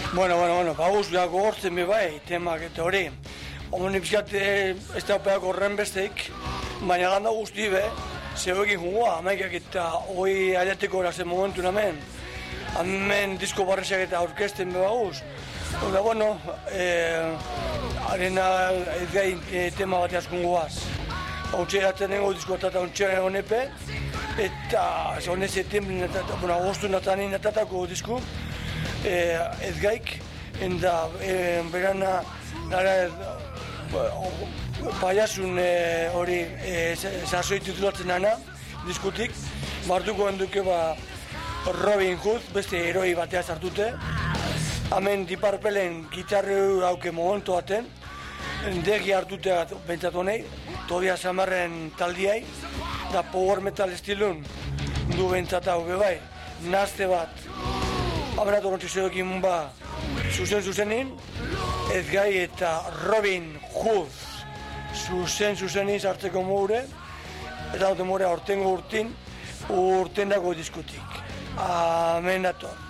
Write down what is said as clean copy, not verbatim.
Bueno, gauz gogortzen be bai, temak eta hori. Homeni pixkat ez da opeak horren besteik, baina ganda guzti be, zeuekin jugua, amaikak eta hoi aiateko erazen momentu namen. Hemen disko barrezak eta orkesten be gauz. Eta arena ez gain tema bat jaskun guaz. Hauntxe eratzen nengo disko eta hauntxe honepe, eta hone septembrin eta agostu natanin etatako disko, ez gaik, eta berana paiasun hori sasoi titulatzen ana, diskutik, barduko handuke Robin Hood, beste heroi batea sartute. Hemen diparpelen gitarru hauke momentu baten, degi hartute bentsatu nahi, Tobias Samarren taldiai, da power metal estilun du bentsatu hau bai, nazte bat, aberatu gontzizioekin zuzenin, ez gai eta Robin Hood zuzenin sartzeko moure, eta dute moure aurtengo urten dago diskutik. Amen dator.